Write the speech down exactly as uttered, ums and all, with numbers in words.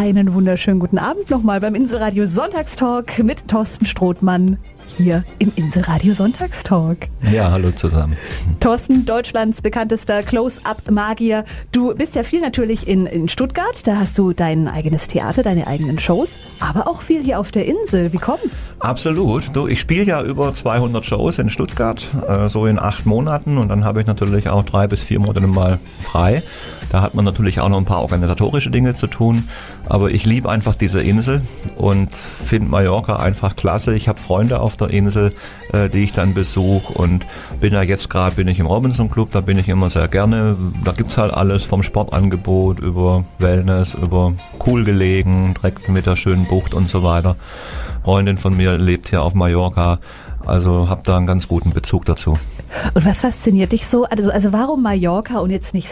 Einen wunderschönen guten Abend nochmal beim Inselradio Sonntagstalk mit Thorsten Strothmann hier im Inselradio Sonntagstalk. Ja, hallo zusammen. Thorsten, Deutschlands bekanntester Close-Up-Magier. Du bist ja viel natürlich in, in Stuttgart, da hast du dein eigenes Theater, deine eigenen Shows, aber auch viel hier auf der Insel. Wie kommt's? Absolut. Du, ich spiele ja über zweihundert Shows in Stuttgart, äh, so in acht Monaten und dann habe ich natürlich auch drei bis vier Monate mal frei. Da hat man natürlich auch noch ein paar organisatorische Dinge zu tun, aber ich liebe einfach diese Insel und finde Mallorca einfach klasse. Ich habe Freunde auf der Insel, äh, die ich dann besuche und bin ja jetzt gerade bin ich im Robinson Club, da bin ich immer sehr gerne. Da gibt's halt alles vom Sportangebot über Wellness, über cool gelegen, direkt mit der schönen Bucht und so weiter. Freundin von mir lebt hier auf Mallorca. Also habe da einen ganz guten Bezug dazu. Und was fasziniert dich so? Also, also warum Mallorca und jetzt nicht